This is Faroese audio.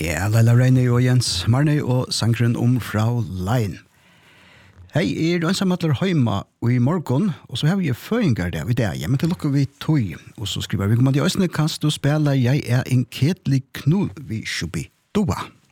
Ja, Laila Reine og Jens Marnøy og sangren om Frau Lein. Hei, du ensamhetler heima og i morgen, og så har vi føringer der i dag, men til lukker vi tog, og så skriver vi om at i østene kan du spille Jeg en kedelig knull vi Shubi Dua.